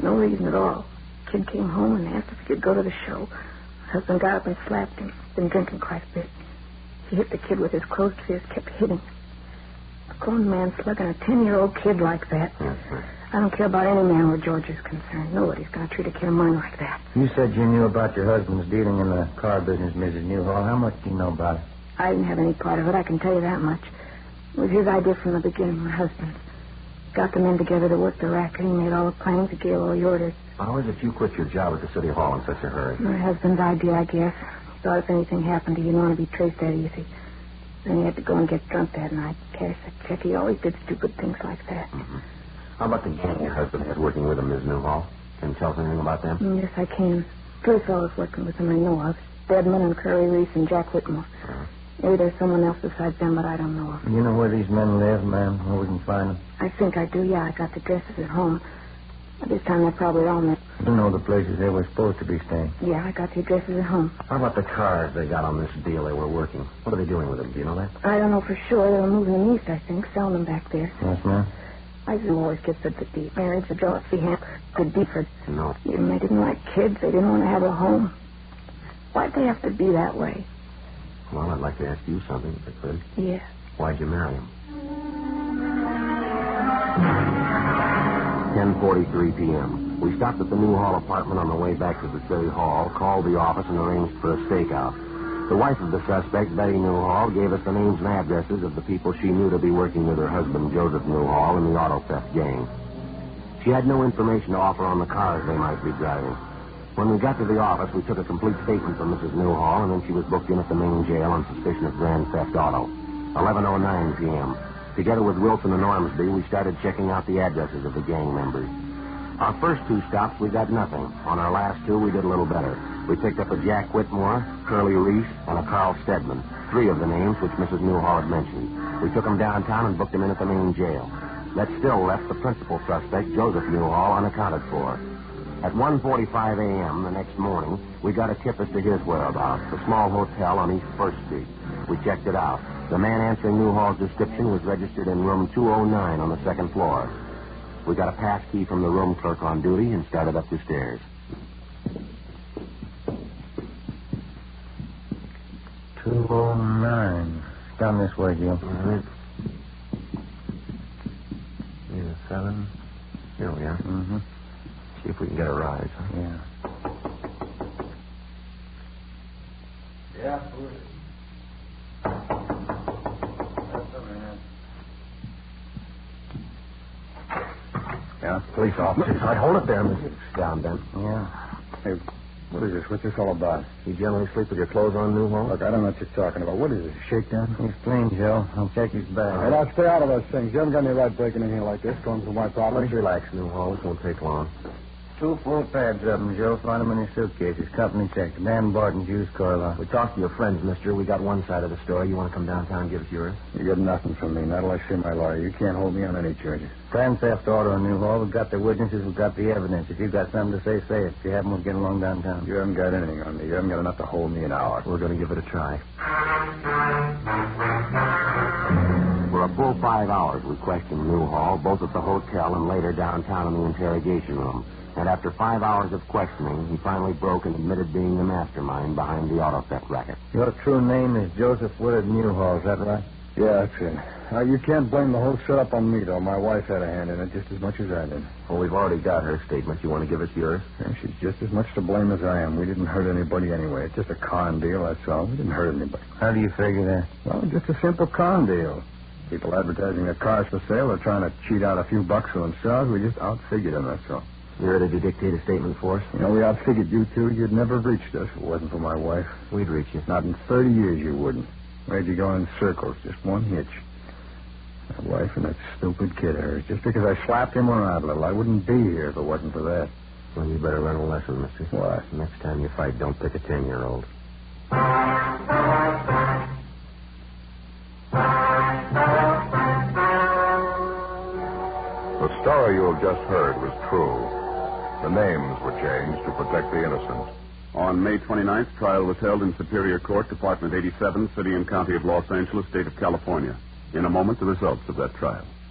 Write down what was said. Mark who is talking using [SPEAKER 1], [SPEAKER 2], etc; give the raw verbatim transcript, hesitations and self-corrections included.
[SPEAKER 1] No reason at all. Kid came home and asked if he could go to the show. Husband got up and slapped him. Been drinking quite a bit. He hit the kid with his closed fist, kept hitting him. A grown man slugging a ten-year-old kid like that.
[SPEAKER 2] Mm-hmm.
[SPEAKER 1] I don't care about any man where George is concerned. Nobody's going to treat a kid of mine like that.
[SPEAKER 3] You said you knew about your husband's dealing in the car business, Missus Newhall. How much do you know about it?
[SPEAKER 1] I didn't have any part of it, I can tell you that much. It was his idea from the beginning, my husband's. Got the men together to work the racket. He made all the plans. He gave all the orders.
[SPEAKER 2] How is it you quit your job at the City Hall in such a hurry?
[SPEAKER 1] My husband's idea, I guess. He thought if anything happened, he didn't want to be traced that easy. Then he had to go and get drunk that night. Cash a check. He always did stupid things like that.
[SPEAKER 2] Mm-hmm. How about the gang your husband has working with him, Miss Newhall? Can you tell us anything about them?
[SPEAKER 1] Mm, yes, I can. Three fellows working with him I know of. Deadman and Curly Reese and Jack Whitmore.
[SPEAKER 2] Uh-huh.
[SPEAKER 1] Maybe there's someone else besides them, but I don't know of.
[SPEAKER 3] You know where these men live, ma'am? Where we can find them?
[SPEAKER 1] I think I do, yeah. I got the addresses at home. At this time, they're probably all met.
[SPEAKER 3] You know the places they were supposed to be staying.
[SPEAKER 1] Yeah, I got the addresses at home.
[SPEAKER 2] How about the cars they got on this deal they were working? What are they doing with them? Do you know that?
[SPEAKER 1] I don't know for sure. They were moving them east, I think, selling them back there.
[SPEAKER 3] Yes, ma'am?
[SPEAKER 1] I just always get the, the deep marriage, the jealousy, the deeper.
[SPEAKER 2] No.
[SPEAKER 1] Even they didn't like kids. They didn't want to have a home. Why'd they have to be that way?
[SPEAKER 2] Well, I'd like to ask you something, if I could.
[SPEAKER 1] Yeah.
[SPEAKER 2] Why'd you marry him? ten forty-three p.m. We stopped at the Newhall apartment on the way back to the City Hall, called the office, and arranged for a stakeout. The wife of the suspect, Betty Newhall, gave us the names and addresses of the people she knew to be working with her husband, Joseph Newhall, in the auto theft gang. She had no information to offer on the cars they might be driving. When we got to the office, we took a complete statement from Missus Newhall, and then she was booked in at the main jail on suspicion of grand theft auto. eleven oh nine p.m. Together with Wilson and Ormsby, we started checking out the addresses of the gang members. Our first two stops, we got nothing. On our last two, we did a little better. We picked up a Jack Whitmore, Curly Reese, and a Carl Stedman, three of the names which Missus Newhall had mentioned. We took them downtown and booked them in at the main jail. That still left the principal suspect, Joseph Newhall, unaccounted for. At one forty-five a.m. the next morning, we got a tip as to his whereabouts, a small hotel on East First Street. We checked it out. The man answering Newhall's description was registered in room two oh nine on the second floor. We got a pass key from the room clerk on duty and started up the stairs.
[SPEAKER 3] two oh nine. Down this way, Gil.
[SPEAKER 2] All right. Yeah, seven. Here we are.
[SPEAKER 3] Mm-hmm.
[SPEAKER 2] See if we can get a rise, huh?
[SPEAKER 3] Yeah.
[SPEAKER 4] Yeah, who is it?
[SPEAKER 2] Yeah, police officers. I hold it there, Mister Down, Ben.
[SPEAKER 3] Yeah.
[SPEAKER 4] Hey, what is this? What's this all about?
[SPEAKER 2] You generally sleep with your clothes on, Newhall?
[SPEAKER 4] Look, I don't know what you're talking about. What is this, a shakedown?
[SPEAKER 3] He's clean, Joe. I'll check his bag.
[SPEAKER 4] Hey, now, stay out of those things. You haven't got any right breaking in here like this, going through my property.
[SPEAKER 2] Let's relax, Newhall. This won't take long.
[SPEAKER 3] Two full pads of them, Joe. Find them in your suitcases. Company check. Dan Barton's used car lot.
[SPEAKER 2] We talked to your friends, mister. We got one side of the story. You want to come downtown and give us yours?
[SPEAKER 4] You get nothing from me. Not till I see my lawyer. You can't hold me on any charges.
[SPEAKER 3] Grand theft auto in Newhall. We've got the witnesses. We've got the evidence. If you've got something to say, say it. If you haven't, we'll get along downtown.
[SPEAKER 4] You haven't got anything on me. You haven't got enough to hold me an hour.
[SPEAKER 2] We're going to give it a try. For a full five hours, we questioned Newhall, both at the hotel and later downtown in the interrogation room. And after five hours of questioning, he finally broke and admitted being the mastermind behind the auto theft racket.
[SPEAKER 3] Your true name is Joseph Willard Newhall, is that right?
[SPEAKER 4] Yeah, that's it. Now, you can't blame the whole setup on me, though. My wife had a hand in it just as much as I did.
[SPEAKER 2] Well, we've already got her statement. You want to give us yours?
[SPEAKER 4] Yeah, she's just as much to blame as I am. We didn't hurt anybody anyway. It's just a con deal, that's all. We didn't hurt anybody.
[SPEAKER 3] How do you figure that?
[SPEAKER 4] Well, just a simple con deal. People advertising their cars for sale are trying to cheat out a few bucks for themselves. We just outfigured them, that's all.
[SPEAKER 2] You ready to dictate a statement for us?
[SPEAKER 4] You know, we outfigured you two. You'd never have reached us if it wasn't for my wife.
[SPEAKER 2] We'd reach you.
[SPEAKER 4] Not in thirty years you wouldn't. Made you go in circles, just one hitch. My wife and that stupid kid of hers. Just because I slapped him around a little, I wouldn't be here if it wasn't for that.
[SPEAKER 2] Well, you better learn a lesson, mister.
[SPEAKER 4] What?
[SPEAKER 2] Next time you fight, don't pick a ten-year-old.
[SPEAKER 5] The story you have just heard was true. The names were changed to protect the innocent.
[SPEAKER 6] On May twenty-ninth, trial was held in Superior Court, Department eighty-seven, City and County of Los Angeles, State of California. In a moment, the results of that trial.